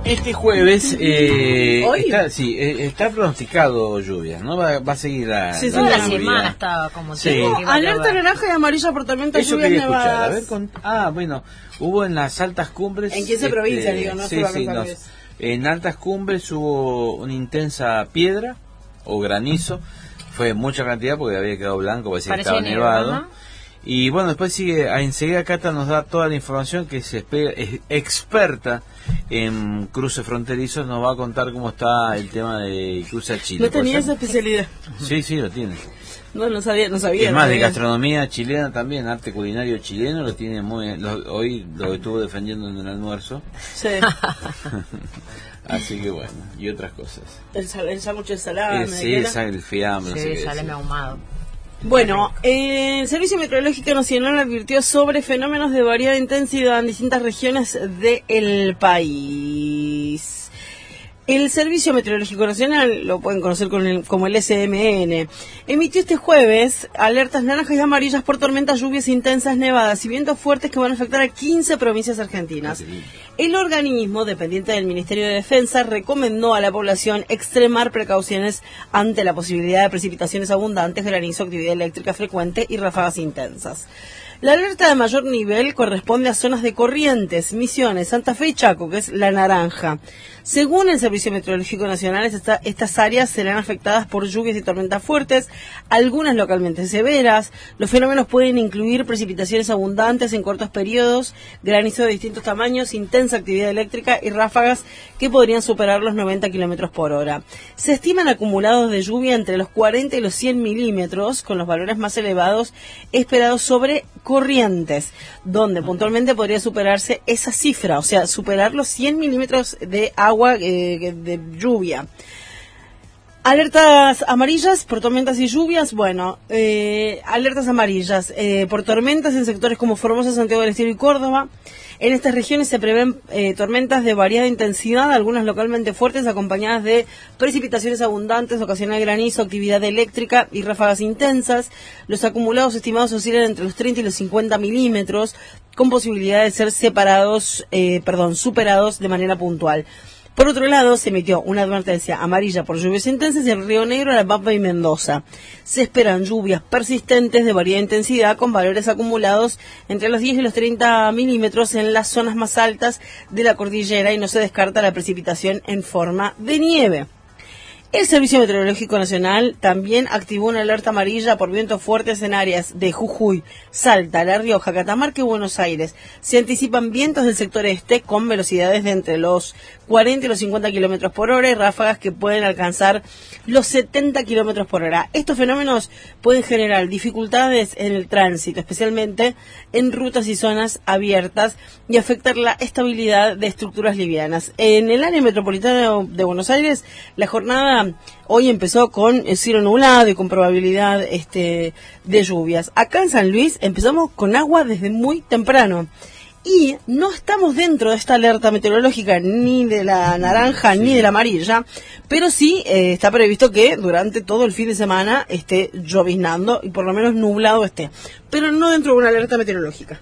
Este jueves ¿Hoy? está pronosticado lluvias, ¿no? Va a seguir la toda la lluvia. semana estaba como Sí. que iba a Alerta llover. naranja y amarilla por tormentas, Eso lluvias quería escuchar. A nevadas. ver, bueno, hubo en las altas cumbres. ¿En 15 provincias, digo, no solo acá en San no. Luis? En altas cumbres hubo una intensa piedra o granizo. Fue mucha cantidad porque había quedado blanco, parecía que Parecía estaba nevado, nevado. ¿no? Y bueno, después enseguida Cata nos da toda la información que es experta en cruces fronterizos, nos va a contar cómo está el tema de cruce a Chile. No tenía ¿Puede esa ser? especialidad. Sí, lo tiene. No sabía. Es más, no de sabía. gastronomía chilena también, arte culinario chileno, lo tiene hoy lo estuvo defendiendo en el almuerzo. Sí. Así que bueno, y otras cosas. El sándwich de salame. Sí, el fiambre, no sé Sí, qué salame decir. ahumado. Bueno, el Servicio Meteorológico Nacional advirtió sobre fenómenos de variada intensidad en distintas regiones del país. El Servicio Meteorológico Nacional, lo pueden conocer como el SMN, emitió este jueves alertas naranjas y amarillas por tormentas, lluvias intensas, nevadas y vientos fuertes que van a afectar a 15 provincias argentinas. El organismo, dependiente del Ministerio de Defensa, recomendó a la población extremar precauciones ante la posibilidad de precipitaciones abundantes, granizo, actividad eléctrica frecuente y ráfagas intensas. La alerta de mayor nivel corresponde a zonas de Corrientes, Misiones, Santa Fe y Chaco, que es la naranja. Según el Servicio Meteorológico Nacional, estas áreas serán afectadas por lluvias y tormentas fuertes, algunas localmente severas. Los fenómenos pueden incluir precipitaciones abundantes en cortos periodos, granizo de distintos tamaños, intensa actividad eléctrica y ráfagas que podrían superar los 90 kilómetros por hora. Se estiman acumulados de lluvia entre los 40 y los 100 milímetros, con los valores más elevados esperados sobre Corrientes, donde puntualmente podría superarse esa cifra, o sea, superar los 100 milímetros de agua de lluvia. Alertas amarillas por tormentas y lluvias, alertas amarillas por tormentas en sectores como Formosa, Santiago del Estero y Córdoba. En estas regiones se prevén tormentas de variada intensidad, algunas localmente fuertes, acompañadas de precipitaciones abundantes, ocasional granizo, actividad eléctrica y ráfagas intensas. Los acumulados estimados oscilan entre los 30 y los 50 milímetros, con posibilidad de ser superados de manera puntual. Por otro lado, se emitió una advertencia amarilla por lluvias intensas en Río Negro, La Pampa y Mendoza. Se esperan lluvias persistentes de variada intensidad con valores acumulados entre los 10 y los 30 milímetros en las zonas más altas de la cordillera y no se descarta la precipitación en forma de nieve. El Servicio Meteorológico Nacional también activó una alerta amarilla por vientos fuertes en áreas de Jujuy, Salta, La Rioja, Catamarca y Buenos Aires. Se anticipan vientos del sector este con velocidades de entre los 40 y los 50 kilómetros por hora y ráfagas que pueden alcanzar los 70 kilómetros por hora. Estos fenómenos pueden generar dificultades en el tránsito, especialmente en rutas y zonas abiertas, y afectar la estabilidad de estructuras livianas. En el área metropolitana de Buenos Aires, la jornada hoy empezó con cielo nublado y con probabilidad de lluvias. Acá en San Luis empezamos con agua desde muy temprano. Y no estamos dentro de esta alerta meteorológica ni de la naranja ni de la amarilla, pero sí está previsto que durante todo el fin de semana esté lloviznando y por lo menos nublado esté, pero no dentro de una alerta meteorológica.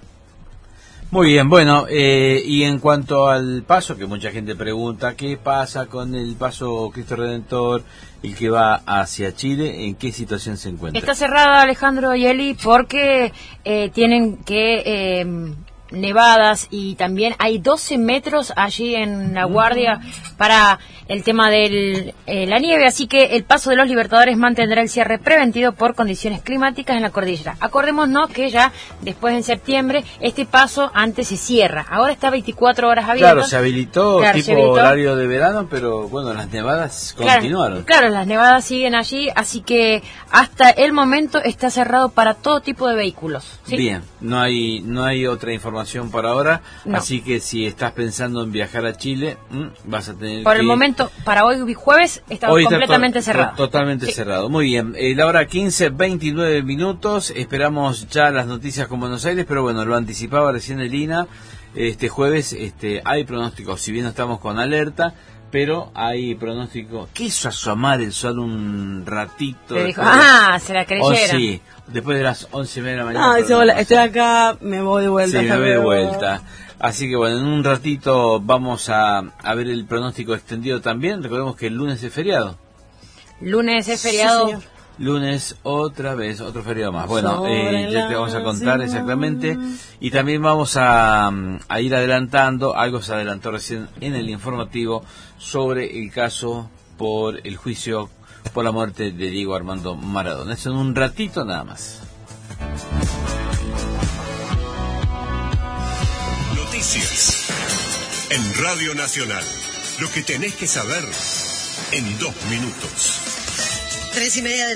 Muy bien, bueno, y en cuanto al paso, que mucha gente pregunta, ¿qué pasa con el paso Cristo Redentor, el que va hacia Chile? ¿En qué situación se encuentra? Está cerrada, Alejandro y Eli, porque tienen que nevadas y también hay 12 metros allí en La Guardia para el tema de la nieve, así que el paso de los Libertadores mantendrá el cierre preventivo por condiciones climáticas en la cordillera. Acordémonos que ya después en septiembre este paso antes se cierra, ahora está 24 horas abierto. Claro, se habilitó horario de verano, pero bueno, las nevadas continuaron. Claro, las nevadas siguen allí, así que hasta el momento está cerrado para todo tipo de vehículos, ¿sí? Bien, no hay otra información por ahora, no. Así que si estás pensando en viajar a Chile, vas a tener por el momento, para hoy jueves, está completamente cerrado. Totalmente cerrado. Muy bien, la hora 15:29 minutos, esperamos ya las noticias con Buenos Aires, pero bueno, lo anticipaba recién Elina, este jueves hay pronósticos, si bien no estamos con alerta, pero hay pronóstico. Quiso asomar el sol un ratito. Se dijo, se la creyeron. Sí, después de las 11:30 de la mañana. Estoy acá, me voy de vuelta. Sí, me voy de vuelta. Así que bueno, en un ratito vamos a ver el pronóstico extendido también. Recordemos que el lunes es feriado. Lunes es feriado. Sí, señor. Lunes otra vez, otro feriado más. Bueno, ya te vamos a contar exactamente. Y también vamos a ir adelantando, algo se adelantó recién en el informativo, sobre el caso por el juicio por la muerte de Diego Armando Maradona. Eso en un ratito nada más. Noticias en Radio Nacional. Lo que tenés que saber en 2 minutos. 3:30 de